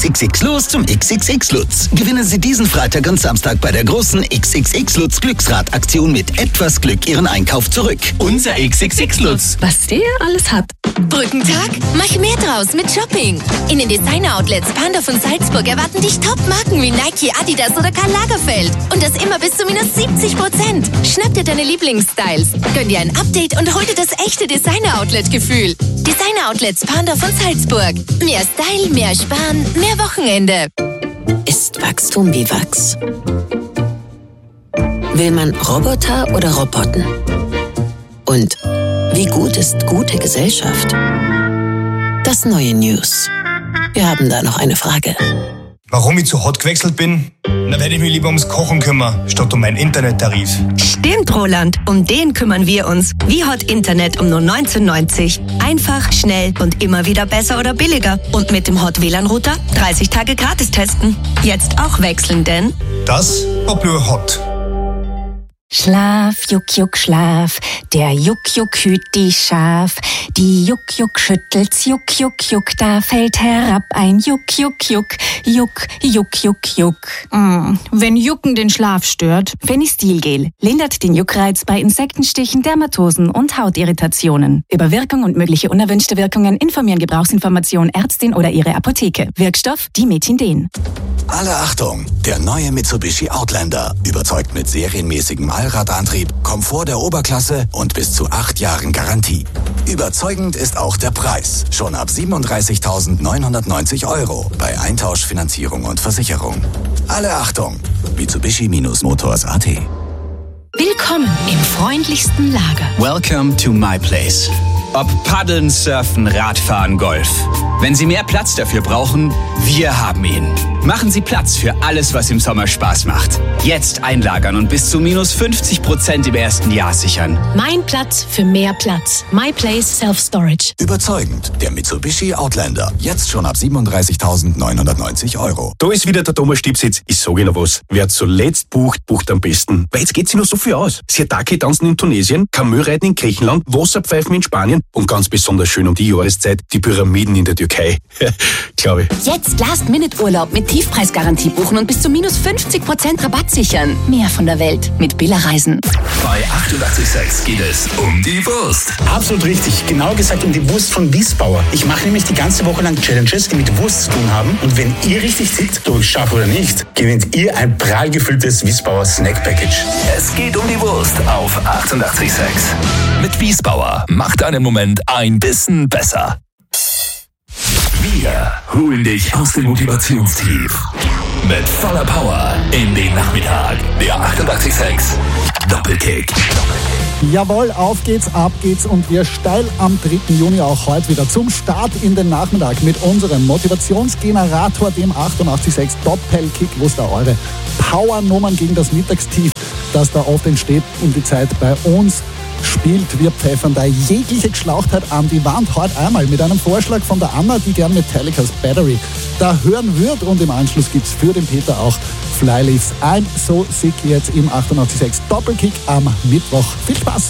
XXX los zum XXX Lutz. Gewinnen Sie diesen Freitag und Samstag bei der großen XXX Lutz Glücksrad-Aktion mit etwas Glück Ihren Einkauf zurück. Unser XXX Lutz. Was der alles hat. Brückentag? Mach mehr draus mit Shopping. In den Designer-Outlets Pandorf und Salzburg erwarten dich Top-Marken wie Nike, Adidas oder Karl Lagerfeld. Und das immer bis zu minus 70%. Schnapp dir deine Lieblingsstyles. Gönn dir ein Update und hol dir das echte Designer-Outlet-Gefühl. Designer-Outlets Pandorf und Salzburg. Mehr Style, mehr Sparen, mehr Wochenende. Ist Wachstum wie Wachs? Will man Roboter oder Roboten? Und wie gut ist gute Gesellschaft? Das neue News. Wir haben da noch eine Frage. Warum ich zu Hot gewechselt bin? Da werde ich mich lieber ums Kochen kümmern, statt um meinen Internettarif. Stimmt, Roland. Um den kümmern wir uns. Wie Hot Internet um nur 19,90. Einfach, schnell und immer wieder besser oder billiger. Und mit dem Hot WLAN-Router 30 Tage gratis testen. Jetzt auch wechseln, denn Das war Blue Hot. Schlaf, Juck, Juck, Schlaf, der Juck, Juck hüt die Schaf. Die Juck, Juck schüttelt's, Juck, Juck, Juck, da fällt herab ein Juck, Juck, Juck, Juck, Juck, Juck, Juck. Wenn Jucken den Schlaf stört. Fenistilgel lindert den Juckreiz bei Insektenstichen, Dermatosen und Hautirritationen. Über Wirkung und mögliche unerwünschte Wirkungen informieren Gebrauchsinformation Ärztin oder ihre Apotheke. Wirkstoff Dimethinden. Alle Achtung! Der neue Mitsubishi Outlander überzeugt mit serienmäßigem Allradantrieb, Komfort der Oberklasse und bis zu 8 Jahren Garantie. Überzeugend ist auch der Preis. Schon ab 37.990 € bei Eintausch, Finanzierung und Versicherung. Alle Achtung! Mitsubishi-Motors.at. Willkommen im freundlichsten Lager. Welcome to my place. Ob Paddeln, Surfen, Radfahren, Golf. Wenn Sie mehr Platz dafür brauchen, wir haben ihn. Machen Sie Platz für alles, was im Sommer Spaß macht. Jetzt einlagern und bis zu minus 50% im ersten Jahr sichern. Mein Platz für mehr Platz. My Place Self-Storage. Überzeugend, der Mitsubishi Outlander. Jetzt schon ab 37.990 €. Da ist wieder der Thomas Stiebsitz. Ich sage Ihnen was. Wer zuletzt bucht, bucht am besten. Weil jetzt geht sich noch so viel aus. Siataki tanzen in Tunesien, Kamelreiten in Griechenland, Wasserpfeifen in Spanien und ganz besonders schön um die Jahreszeit die Pyramiden in der Türkei. Glaube ich. Jetzt Last-Minute-Urlaub mit Tiefpreisgarantie buchen und bis zu minus 50% Rabatt sichern. Mehr von der Welt mit Billa Reisen. Bei 88,6 geht es um die Wurst. Absolut richtig. Genau gesagt um die Wurst von Wiesbauer. Ich mache nämlich die ganze Woche lang Challenges, die mit Wurst zu tun haben. Und wenn ihr richtig tickt, ob ich schaffe oder nicht, gewinnt ihr ein prall gefülltes Wiesbauer Snack Package. Es geht um die Wurst auf 88,6. Mit Wiesbauer macht deinen Moment ein bisschen besser. Wir holen dich aus dem Motivationstief. Mit voller Power in den Nachmittag. Der 88,6 Doppelkick. Jawohl, auf geht's, ab geht's und wir steil am 3. Juni auch heute wieder zum Start in den Nachmittag mit unserem Motivationsgenerator, dem 88,6 Doppelkick, wo es da eure Powernummern gegen das Mittagstief, das da oft entsteht, um die Zeit bei uns spielt. Wir pfeffern da jegliche Geschlauchtheit an die Wand. Heute einmal mit einem Vorschlag von der Anna, die gern Metallica's Battery da hören wird. Und im Anschluss gibt's für den Peter auch Flyleafs I'm So Sick jetzt im 88,6 Doppelkick am Mittwoch. Viel Spaß!